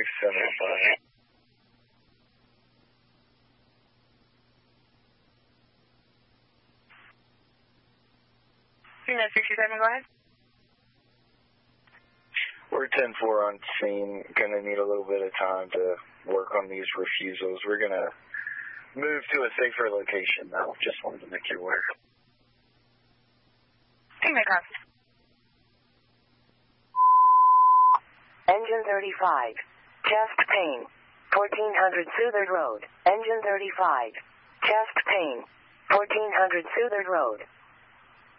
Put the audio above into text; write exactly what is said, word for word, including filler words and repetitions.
six seven five. Unit sixty-seven, go ahead. We're ten four on scene. Going to need a little bit of time to work on these refusals. We're going to move to a safer location now. Just wanted to make you aware. Take my car. Engine thirty-five. Chest pain. fourteen hundred Southard Road. Engine thirty-five. Chest pain. fourteen hundred Southard Road.